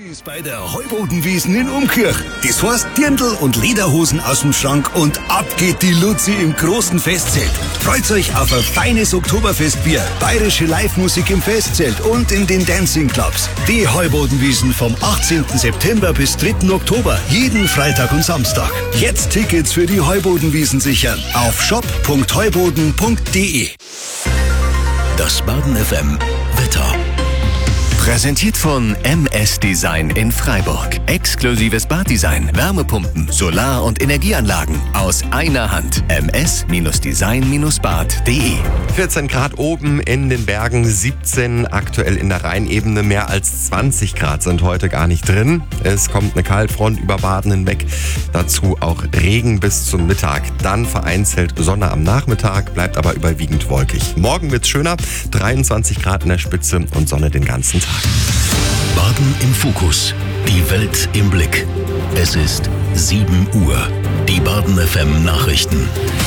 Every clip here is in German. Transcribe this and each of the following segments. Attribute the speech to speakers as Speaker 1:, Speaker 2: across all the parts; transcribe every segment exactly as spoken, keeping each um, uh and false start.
Speaker 1: ist bei der Heubodenwiesen in Umkirch. Das heißt Dirndl und Lederhosen aus dem Schrank und ab geht die Luzi im großen Festzelt. Freut euch auf ein feines Oktoberfestbier, bayerische Live-Musik im Festzelt und in den Dancing-Clubs. Die Heubodenwiesen vom achtzehnten September bis dritten Oktober, jeden Freitag und Samstag. Jetzt Tickets für die Heubodenwiesen sichern auf shop punkt heuboden punkt de.
Speaker 2: Das Baden F M Wetter. Präsentiert von M S Design in Freiburg. Exklusives Baddesign, Wärmepumpen, Solar- und Energieanlagen aus einer Hand. m s design bad punkt de.
Speaker 3: vierzehn Grad oben in den Bergen, siebzehn aktuell in der Rheinebene. Mehr als zwanzig Grad sind heute gar nicht drin. Es kommt eine Kaltfront über Baden hinweg. Dazu auch Regen bis zum Mittag. Dann vereinzelt Sonne am Nachmittag, bleibt aber überwiegend wolkig. Morgen wird's schöner, dreiundzwanzig Grad in der Spitze und Sonne den ganzen Tag.
Speaker 2: Baden im Fokus. Die Welt im Blick. Es ist sieben Uhr. Die Baden F M Nachrichten.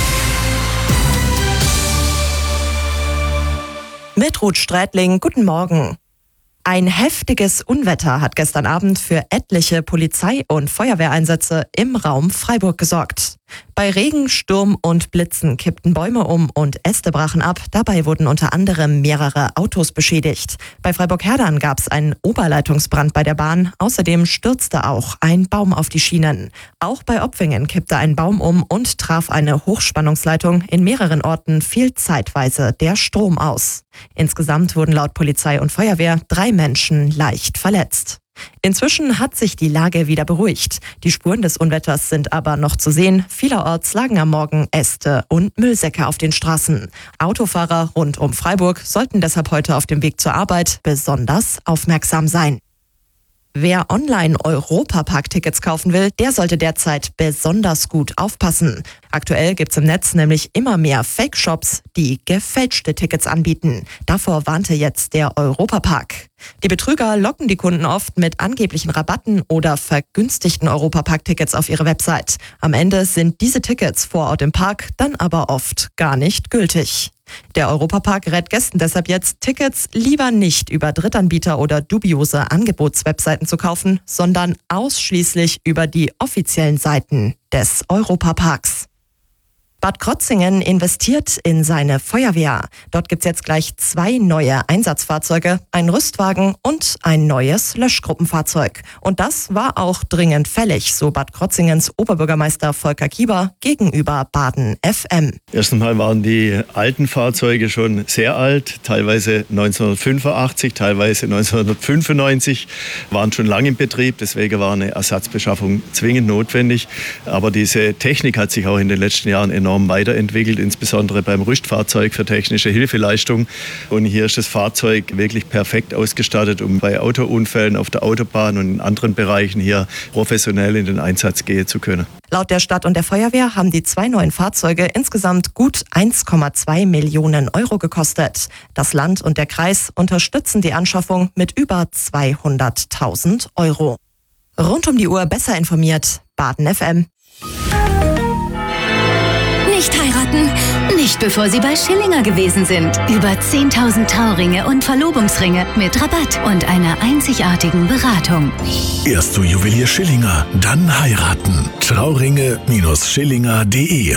Speaker 4: Mit Ruth Strätling, guten Morgen. Ein heftiges Unwetter hat gestern Abend für etliche Polizei- und Feuerwehreinsätze im Raum Freiburg gesorgt. Bei Regen, Sturm und Blitzen kippten Bäume um und Äste brachen ab. Dabei wurden unter anderem mehrere Autos beschädigt. Bei Freiburg-Herdern gab es einen Oberleitungsbrand bei der Bahn. Außerdem stürzte auch ein Baum auf die Schienen. Auch bei Opfingen kippte ein Baum um und traf eine Hochspannungsleitung. In mehreren Orten fiel zeitweise der Strom aus. Insgesamt wurden laut Polizei und Feuerwehr drei Menschen leicht verletzt. Inzwischen hat sich die Lage wieder beruhigt. Die Spuren des Unwetters sind aber noch zu sehen. Vielerorts lagen am Morgen Äste und Müllsäcke auf den Straßen. Autofahrer rund um Freiburg sollten deshalb heute auf dem Weg zur Arbeit besonders aufmerksam sein. Wer online Europapark-Tickets kaufen will, der sollte derzeit besonders gut aufpassen. Aktuell gibt's im Netz nämlich immer mehr Fake-Shops, die gefälschte Tickets anbieten. Davor warnte jetzt der Europapark. Die Betrüger locken die Kunden oft mit angeblichen Rabatten oder vergünstigten Europapark-Tickets auf ihre Website. Am Ende sind diese Tickets vor Ort im Park dann aber oft gar nicht gültig. Der Europapark rät Gästen deshalb jetzt, Tickets lieber nicht über Drittanbieter oder dubiose Angebotswebseiten zu kaufen, sondern ausschließlich über die offiziellen Seiten des Europaparks. Bad Krotzingen investiert in seine Feuerwehr. Dort gibt's jetzt gleich zwei neue Einsatzfahrzeuge, einen Rüstwagen und ein neues Löschgruppenfahrzeug. Und das war auch dringend fällig, so Bad Krotzingens Oberbürgermeister Volker Kieber gegenüber Baden F M.
Speaker 5: Erst einmal waren die alten Fahrzeuge schon sehr alt, teilweise neunzehnhundertfünfundachtzig, teilweise neunzehnhundertfünfundneunzig, waren schon lange in Betrieb, deswegen war eine Ersatzbeschaffung zwingend notwendig. Aber diese Technik hat sich auch in den letzten Jahren enorm weiterentwickelt, insbesondere beim Rüstfahrzeug für technische Hilfeleistung. Und hier ist das Fahrzeug wirklich perfekt ausgestattet, um bei Autounfällen auf der Autobahn und in anderen Bereichen hier professionell in den Einsatz gehen zu können.
Speaker 4: Laut der Stadt und der Feuerwehr haben die zwei neuen Fahrzeuge insgesamt gut eins Komma zwei Millionen Euro gekostet. Das Land und der Kreis unterstützen die Anschaffung mit über zweihunderttausend Euro. Rund um die Uhr besser informiert, Baden F M.
Speaker 6: Nicht heiraten, nicht bevor Sie bei Schillinger gewesen sind. Über zehntausend Trauringe und Verlobungsringe mit Rabatt und einer einzigartigen Beratung.
Speaker 2: Erst zu Juwelier Schillinger, dann heiraten. Trauringe Schillinger punkt de.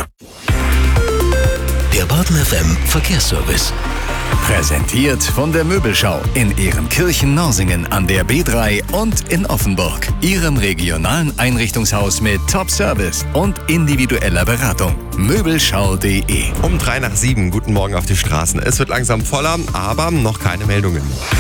Speaker 2: Der Baden F M Verkehrsservice. Präsentiert von der Möbelschau in Ehrenkirchen Norsingen an der B drei und in Offenburg. Ihrem regionalen Einrichtungshaus mit Top-Service und individueller Beratung. Möbelschau punkt de.
Speaker 3: Um drei nach sieben, guten Morgen auf die Straßen. Es wird langsam voller, aber noch keine Meldungen.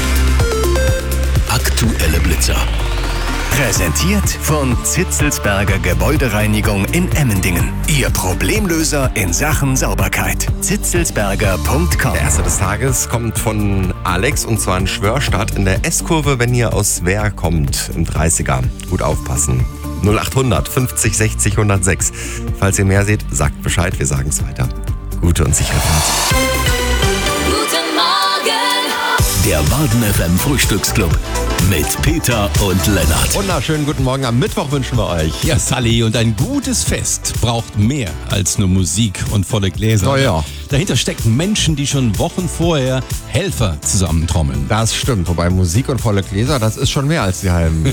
Speaker 2: Aktuelle Blitzer. Präsentiert von Zitzelsberger Gebäudereinigung in Emmendingen. Ihr Problemlöser in Sachen Sauberkeit. zitzelsberger punkt com.
Speaker 3: Der erste des Tages kommt von Alex und zwar in Schwörstadt in der S-Kurve, wenn ihr aus Wehr kommt, im dreißiger. Gut aufpassen. null achthundert fünfzig sechzig hundertsechs. Falls ihr mehr seht, sagt Bescheid, wir sagen es weiter. Gute und sichere Fahrt.
Speaker 6: Guten Morgen!
Speaker 2: Der Baden F M Frühstücksclub mit Peter und Lennart.
Speaker 3: Wunderschönen guten Morgen. Am Mittwoch wünschen wir euch.
Speaker 7: Ja, Sally, und ein gutes Fest braucht mehr als nur Musik und volle Gläser.
Speaker 3: Oh ja.
Speaker 7: Dahinter stecken Menschen, die schon Wochen vorher Helfer zusammentrommeln.
Speaker 3: Das stimmt. Wobei Musik und volle Gläser, das ist schon mehr als die halben